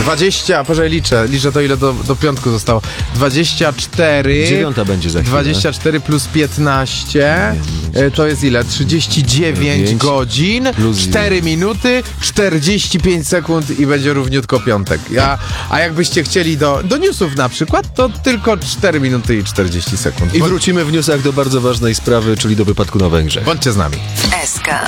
20, poczekaj, liczę to ile do piątku zostało. 24. 9 będzie za chwilę. 24 plus 15. To jest ile? 39 godzin, plus 4 minuty, 45 sekund i będzie równiutko piątek. A jakbyście chcieli do newsów na przykład, to tylko 4 minuty i 40 sekund. I wrócimy w newsach do bardzo ważnej sprawy, czyli do wypadku na Węgrzech. Bądźcie z nami. SK.